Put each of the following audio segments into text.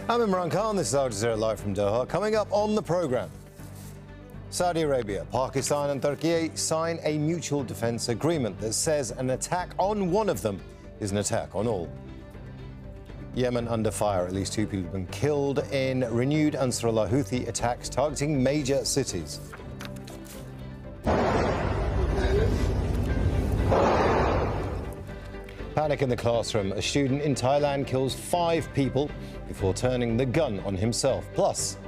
I'm Imran Khan. This is Al Jazeera live from Doha. Coming up on the programme, Saudi Arabia, Pakistan and Turkey sign a mutual defence agreement that says an attack on one of them is an attack on all. Yemen under fire. At least 2 people have been killed in renewed Ansarullah Houthi attacks targeting major cities. Panic in the classroom. A student in Thailand kills 5 people before turning the gun on himself. Plus,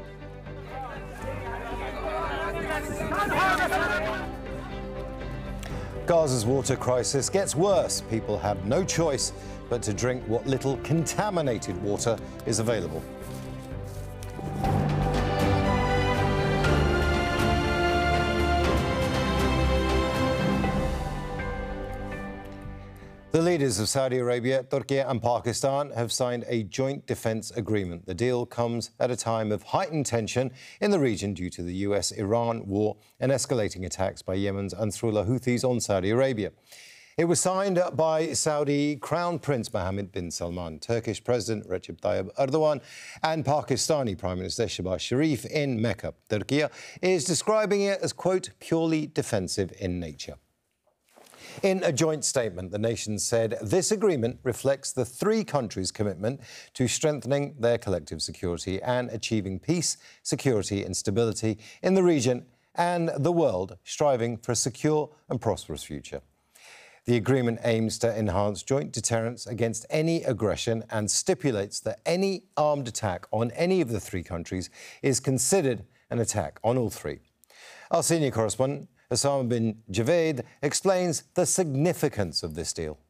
Gaza's water crisis gets worse. People have no choice but to drink what little contaminated water is available. The leaders of Saudi Arabia, Turkey and Pakistan have signed a joint defence agreement. The deal comes at a time of heightened tension in the region due to the US-Iran war and escalating attacks by Yemen's Ansarullah Houthis on Saudi Arabia. It was signed by Saudi Crown Prince Mohammed bin Salman, Turkish President Recep Tayyip Erdogan and Pakistani Prime Minister Shehbaz Sharif in Mecca. Turkey is describing it as, quote, purely defensive in nature. In a joint statement, the nations said this agreement reflects the 3 countries' commitment to strengthening their collective security and achieving peace, security and stability in the region and the world, striving for a secure and prosperous future. The agreement aims to enhance joint deterrence against any aggression and stipulates that any armed attack on any of the 3 countries is considered an attack on all 3. Our senior correspondent, Osama bin Javed, explains the significance of this deal.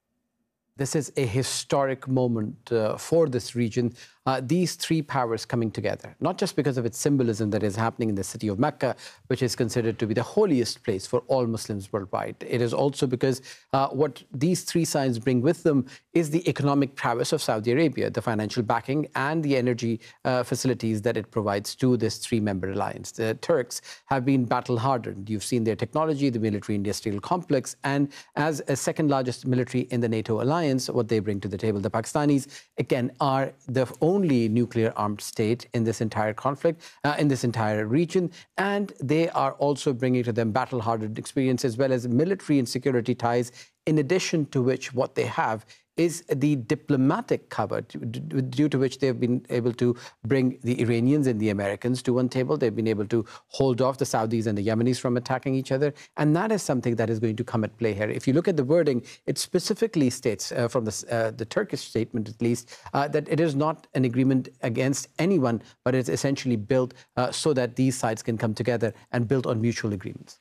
This is a historic moment for this region. These 3 powers coming together, not just because of its symbolism that is happening in the city of Mecca, which is considered to be the holiest place for all Muslims worldwide. It is also because what these 3 signs bring with them is the economic prowess of Saudi Arabia, the financial backing and the energy facilities that it provides to this 3-member alliance. The Turks have been battle-hardened. You've seen their technology, the military-industrial complex, and as a 2nd largest military in the NATO alliance, what they bring to the table. The Pakistanis, again, are the only nuclear armed state in this entire conflict, in this entire region, and they are also bringing to them battle-hardened experience as well as military and security ties, in addition to which what they have is the diplomatic cover due to which they've been able to bring the Iranians and the Americans to one table. They've been able to hold off the Saudis and the Yemenis from attacking each other. And that is something that is going to come at play here. If you look at the wording, it specifically states from the Turkish statement, at least, that it is not an agreement against anyone, but it's essentially built so that these sides can come together and build on mutual agreements.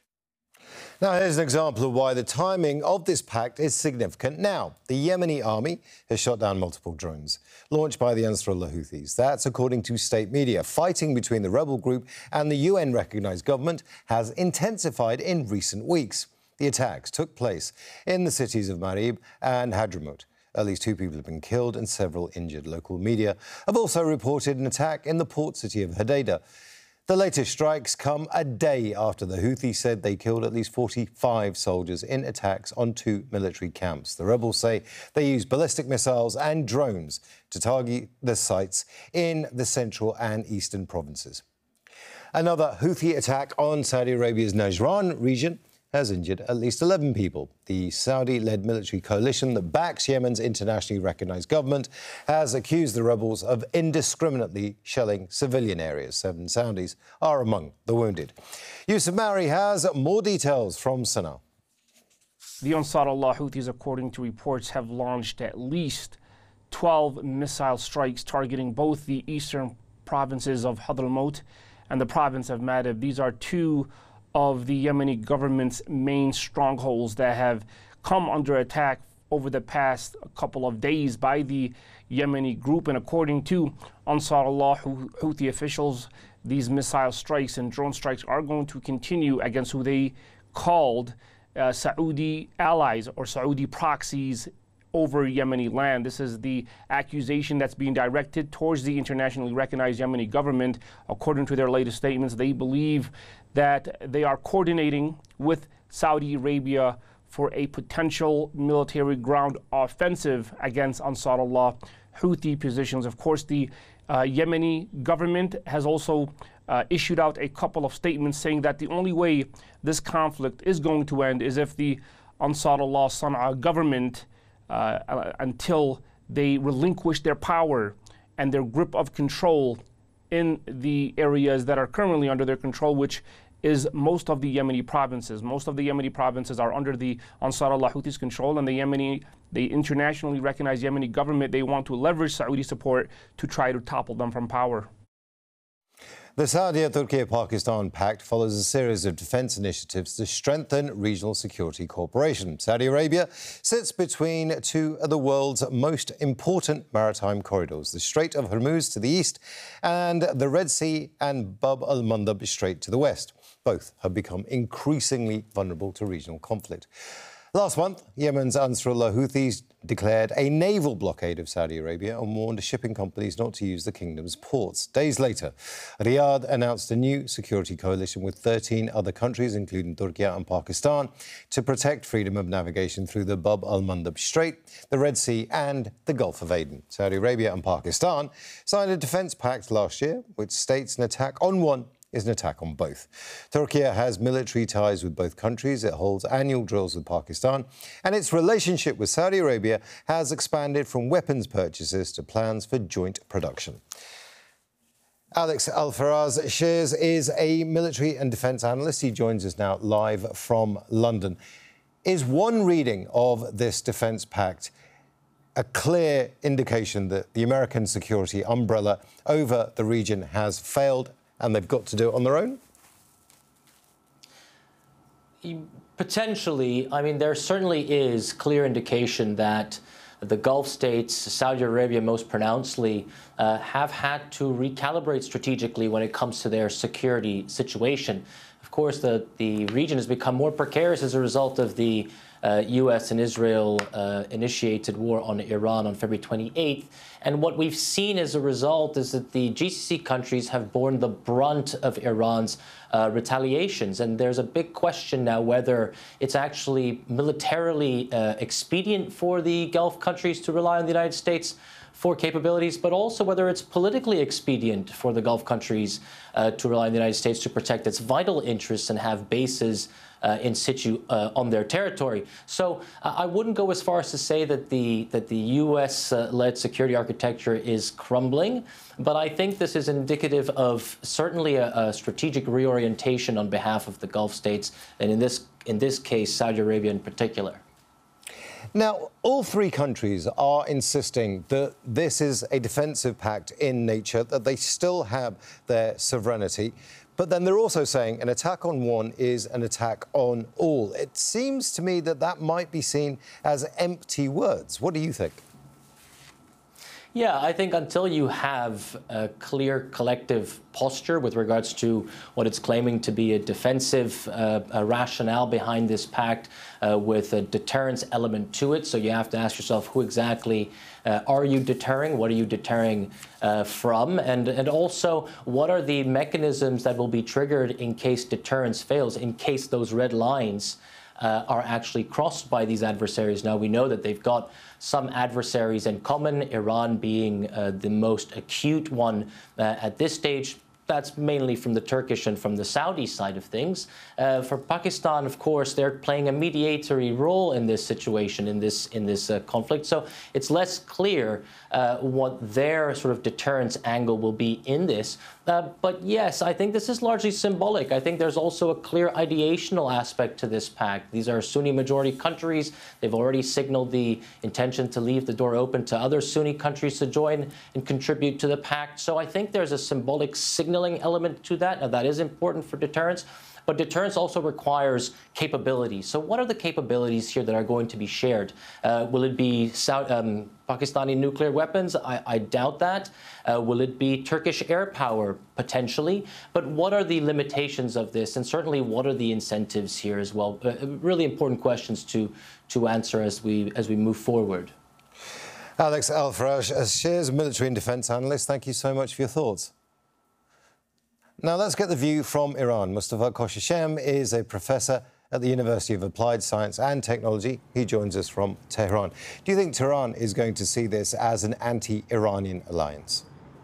Now, here's an example of why the timing of this pact is significant now. The Yemeni army has shot down multiple drones launched by the Ansarullah Houthis. That's according to state media. Fighting between the rebel group and the UN-recognised government has intensified in recent weeks. The attacks took place in the cities of Marib and Hadramaut. At least 2 people have been killed and several injured. Local media have also reported an attack in the port city of Hodeidah. The latest strikes come a day after the Houthis said they killed at least 45 soldiers in attacks on 2 military camps. The rebels say they used ballistic missiles and drones to target the sites in the central and eastern provinces. Another Houthi attack on Saudi Arabia's Najran region has injured at least 11 people. The Saudi-led military coalition that backs Yemen's internationally recognised government has accused the rebels of indiscriminately shelling civilian areas. 7 Saudis are among the wounded. Yusuf Mari has more details from Sana'a. The Ansarullah Houthis, according to reports, have launched at least 12 missile strikes targeting both the eastern provinces of Hadramaut and the province of Marib. These are 2 of the Yemeni government's main strongholds that have come under attack over the past couple of days by the Yemeni group. And according to Ansarullah Houthi officials, these missile strikes and drone strikes are going to continue against who they called Saudi allies or Saudi proxies over Yemeni land. This is the accusation that's being directed towards the internationally recognized Yemeni government. According to their latest statements, they believe that they are coordinating with Saudi Arabia for a potential military ground offensive against Ansarullah Houthi positions. Of course, the Yemeni government has also issued out a couple of statements saying that the only way this conflict is going to end is if the Ansarullah Sana'a government, until they relinquish their power and their grip of control in the areas that are currently under their control, which is most of the Yemeni provinces. Most of the Yemeni provinces are under the Ansarullah Houthis' control, and the internationally recognized Yemeni government, they want to leverage Saudi support to try to topple them from power. The Saudi-Turkey-Pakistan pact follows a series of defence initiatives to strengthen regional security cooperation. Saudi Arabia sits between two of the world's most important maritime corridors, the Strait of Hormuz to the east and the Red Sea and Bab al-Mandab Strait to the west. Both have become increasingly vulnerable to regional conflict. Last month, Yemen's Ansarullah Houthis declared a naval blockade of Saudi Arabia and warned shipping companies not to use the kingdom's ports. Days later, Riyadh announced a new security coalition with 13 other countries, including Turkey and Pakistan, to protect freedom of navigation through the Bab al-Mandab Strait, the Red Sea and the Gulf of Aden. Saudi Arabia and Pakistan signed a defence pact last year, which states an attack on one is an attack on both. Turkey has military ties with both countries. It holds annual drills with Pakistan, and its relationship with Saudi Arabia has expanded from weapons purchases to plans for joint production. Alex Al-Faraz Shears is a military and defence analyst. He joins us now live from London. Is one reading of this defence pact a clear indication that the American security umbrella over the region has failed and they've got to do it on their own? Potentially. I mean, there certainly is clear indication that the Gulf states, Saudi Arabia most pronouncedly, have had to recalibrate strategically when it comes to their security situation. Of course, the region has become more precarious as a result of the U.S. and Israel initiated war on Iran on February 28th. And what we've seen as a result is that the GCC countries have borne the brunt of Iran's retaliations. And there's a big question now whether it's actually militarily expedient for the Gulf countries to rely on the United States for capabilities, but also whether it's politically expedient for the Gulf countries to rely on the United States to protect its vital interests and have bases in situ on their territory. So I wouldn't go as far as to say that the U.S.-led security architecture is crumbling, but I think this is indicative of certainly a strategic reorientation on behalf of the Gulf states, and in this case, Saudi Arabia in particular. Now, all three countries are insisting that this is a defensive pact in nature, that they still have their sovereignty. But then they're also saying an attack on one is an attack on all. It seems to me that that might be seen as empty words. What do you think? Yeah, I think until you have a clear collective posture with regards to what it's claiming to be a defensive rationale behind this pact with a deterrence element to it, so you have to ask yourself, who exactly are you deterring? What are you deterring from? And also, what are the mechanisms that will be triggered in case deterrence fails, in case those red lines are actually crossed by these adversaries? Now, we know that they've got some adversaries in common, Iran being the most acute one at this stage. That's mainly from the Turkish and from the Saudi side of things. For Pakistan, of course, they're playing a mediatory role in this situation, in this conflict. So it's less clear what their sort of deterrence angle will be in this. But yes, I think this is largely symbolic. I think there's also a clear ideational aspect to this pact. These are Sunni majority countries. They've already signaled the intention to leave the door open to other Sunni countries to join and contribute to the pact. So I think there's a symbolic signaling element to that. Now, that is important for deterrence. But deterrence also requires capabilities. So what are the capabilities here that are going to be shared? Will it be Pakistani nuclear weapons? I doubt that. Will it be Turkish air power? Potentially. But what are the limitations of this? And certainly, what are the incentives here as well? Really important questions to answer as we move forward. Alex Al-Faraz Shears, military and defence analyst, thank you so much for your thoughts. Now let's get the view from Iran. Mustafa Koshashem is a professor at the University of Applied Science and Technology. He joins us from Tehran. Do you think Tehran is going to see this as an anti-Iranian alliance?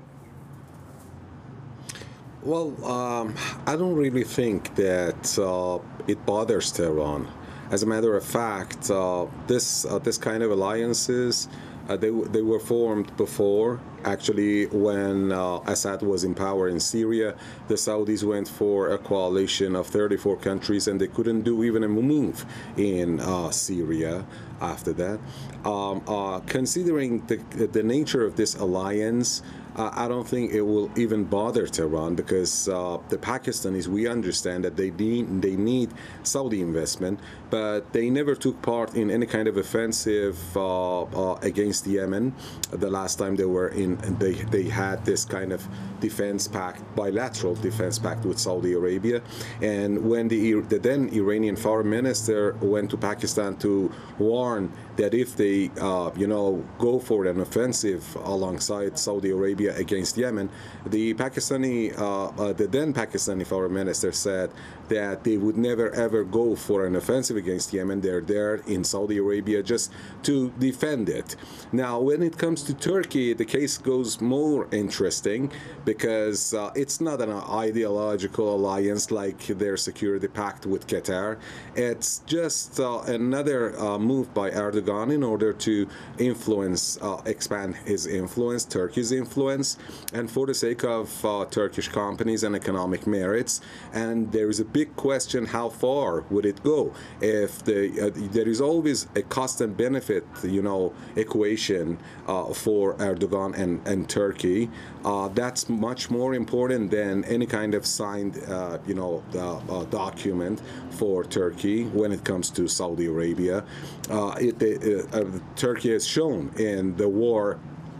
Well, I don't really think that it bothers Tehran. As a matter of fact, this kind of alliances, they were formed before. Actually, when Assad was in power in Syria, the Saudis went for a coalition of 34 countries, and they couldn't do even a move in Syria after that. Considering the nature of this alliance, I don't think it will even bother Tehran, because the Pakistanis, we understand that they need Saudi investment, but they never took part in any kind of offensive against Yemen. The last time they were in, they had this kind of defense pact, bilateral defense pact with Saudi Arabia. And when the then Iranian foreign minister went to Pakistan to warn that if they go for an offensive alongside Saudi Arabia against Yemen, the then Pakistani foreign minister said that they would never ever go for an offensive against Yemen. They're there in Saudi Arabia just to defend it. Now, when it comes to Turkey, the case goes more interesting, because it's not an ideological alliance like their security pact with Qatar. It's just another move by Erdogan in order to expand his influence, Turkey's influence, and for the sake of Turkish companies and economic merits. And there is a big question: how far would it go? If there is always a cost and benefit, equation for Erdogan and Turkey. That's much more important than any kind of signed, document for Turkey when it comes to Saudi Arabia. Turkey has shown in the war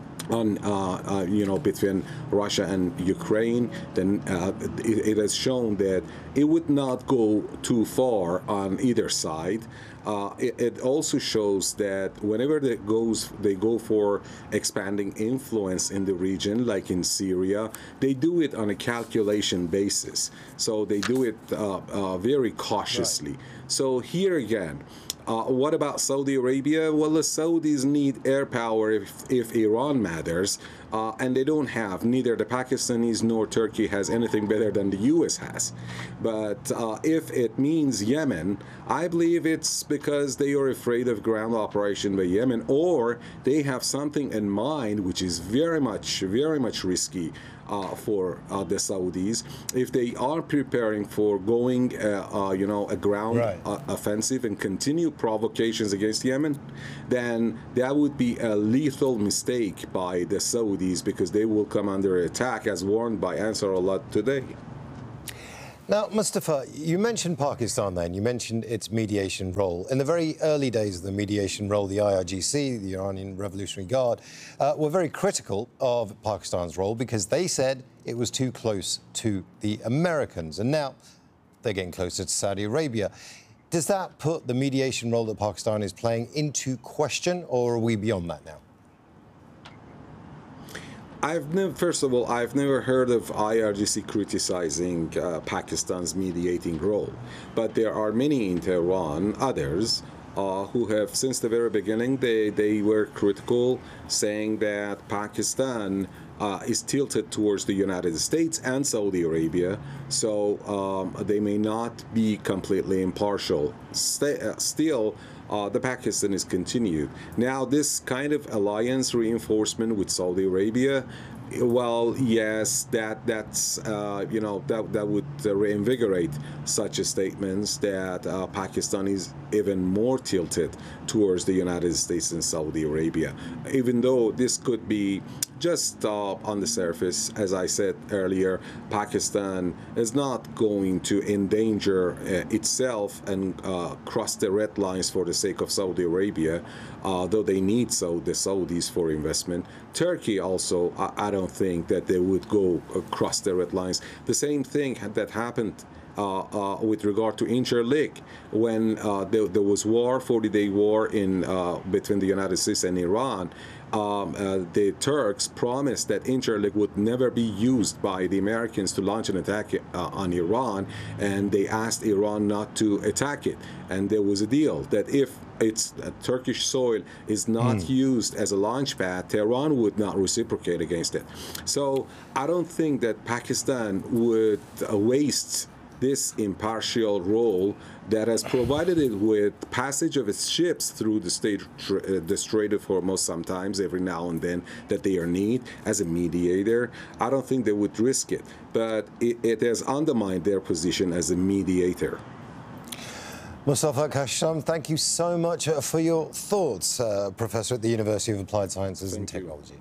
between Russia and Ukraine, then it has shown that it would not go too far on either side. It also shows that whenever they go for expanding influence in the region, like in Syria, they do it on a calculation basis. So they do it very cautiously. Right. So here again, what about Saudi Arabia? Well, the Saudis need air power if Iran matters, and they don't have. Neither the Pakistanis nor Turkey has anything better than the U.S. has. But if it means Yemen, I believe it's because they are afraid of ground operation by Yemen, or they have something in mind which is very much risky for the Saudis. If they are preparing for going, a ground offensive and continue provocations against Yemen, then that would be a lethal mistake by the Saudis, because they will come under attack, as warned by Ansarullah today. Now, Mustafa, you mentioned Pakistan then. You mentioned its mediation role. In the very early days of the mediation role, the IRGC, the Iranian Revolutionary Guard, were very critical of Pakistan's role because they said it was too close to the Americans. And now they're getting closer to Saudi Arabia. Does that put the mediation role that Pakistan is playing into question, or are we beyond that now? First of all, I've never heard of IRGC criticizing Pakistan's mediating role, but there are many in Tehran, others, who have, since the very beginning, they were critical, saying that Pakistan is tilted towards the United States and Saudi Arabia, so they may not be completely impartial. Still, the Pakistanis continued. Now, this kind of alliance reinforcement with Saudi Arabia, well, yes, that would reinvigorate such statements that Pakistan is even more tilted towards the United States and Saudi Arabia, even though this could be just on the surface. As I said earlier, Pakistan is not going to endanger itself and cross the red lines for the sake of Saudi Arabia, though they need the Saudis for investment. Turkey also, I don't think that they would go across the red lines. The same thing that happened with regard to Incirlik, when there was war, 40-day war between the United States and Iran. the Turks promised that Incirlik would never be used by the Americans to launch an attack on Iran, and they asked Iran not to attack it. And there was a deal that if Turkish soil is not used as a launch pad, Tehran would not reciprocate against it. So I don't think that Pakistan would waste this impartial role that has provided it with passage of its ships through the Strait of Hormuz sometimes, every now and then, that they are need as a mediator. I don't think they would risk it, but it has undermined their position as a mediator. Mustafa Kashtam, thank you so much for your thoughts, Professor at the University of Applied Sciences and Technology.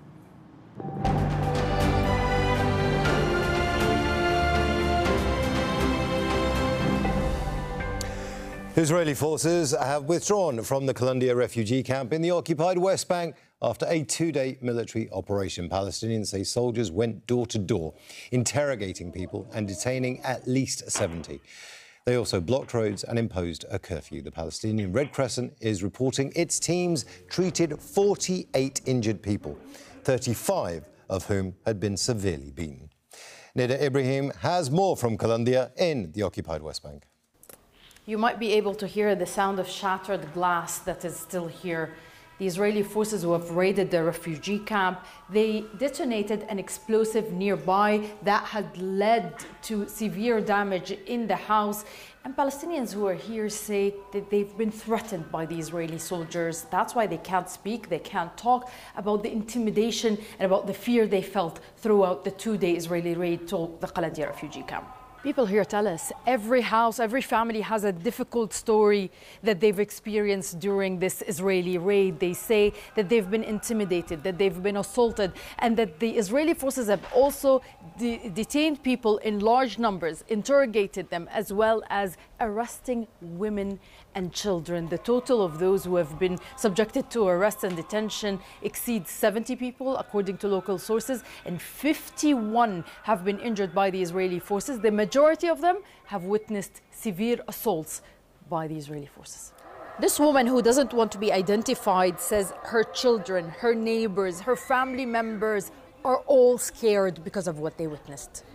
Israeli forces have withdrawn from the Kalandia refugee camp in the occupied West Bank after a two-day military operation. Palestinians say soldiers went door to door, interrogating people and detaining at least 70. They also blocked roads and imposed a curfew. The Palestinian Red Crescent is reporting its teams treated 48 injured people, 35 of whom had been severely beaten. Nida Ibrahim has more from Kalandia in the occupied West Bank. You might be able to hear the sound of shattered glass that is still here. The Israeli forces who have raided the refugee camp, they detonated an explosive nearby that had led to severe damage in the house. And Palestinians who are here say that they've been threatened by the Israeli soldiers. That's why they can't speak, they can't talk about the intimidation and about the fear they felt throughout the two-day Israeli raid to the Kalandia refugee camp. People here tell us every house, every family has a difficult story that they've experienced during this Israeli raid. They say that they've been intimidated, that they've been assaulted, and that the Israeli forces have also detained people in large numbers, interrogated them, as well as arresting women and children. The total of those who have been subjected to arrest and detention exceeds 70 people, according to local sources, and 51 have been injured by the Israeli forces. The majority of them have witnessed severe assaults by the Israeli forces. This woman, who doesn't want to be identified, says her children, her neighbors, her family members are all scared because of what they witnessed.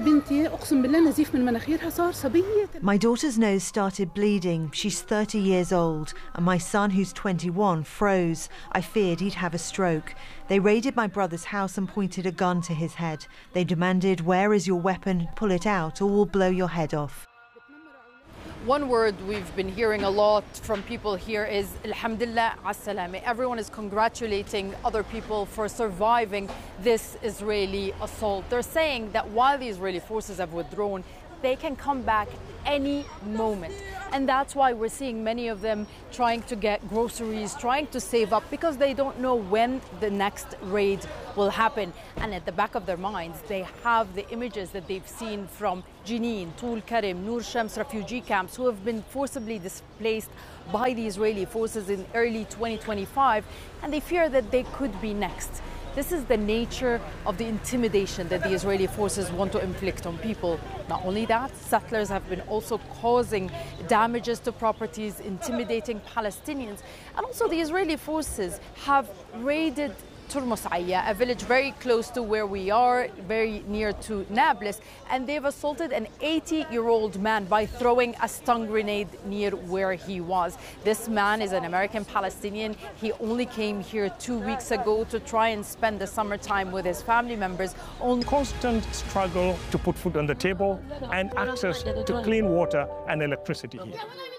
My daughter's nose started bleeding. She's 30 years old, and my son, who's 21, froze. I feared he'd have a stroke. They raided my brother's house and pointed a gun to his head. They demanded, "Where is your weapon? Pull it out or we'll blow your head off." One word we've been hearing a lot from people here is Alhamdulillah as-salame. Everyone is congratulating other people for surviving this Israeli assault. They're saying that while the Israeli forces have withdrawn, they can come back any moment. And that's why we're seeing many of them trying to get groceries, trying to save up, because they don't know when the next raid will happen. And at the back of their minds, they have the images that they've seen from Jenin, Tul Karim, Nur Shams refugee camps, who have been forcibly displaced by the Israeli forces in early 2025, and they fear that they could be next. This is the nature of the intimidation that the Israeli forces want to inflict on people. Not only that, settlers have been also causing damages to properties, intimidating Palestinians. And also the Israeli forces have raided Turmus Aya, a village very close to where we are, very near to Nablus, and they've assaulted an 80-year-old man by throwing a stun grenade near where he was. This man is an American Palestinian. He only came here 2 weeks ago to try and spend the summertime with his family members. Constant struggle to put food on the table and access to clean water and electricity here.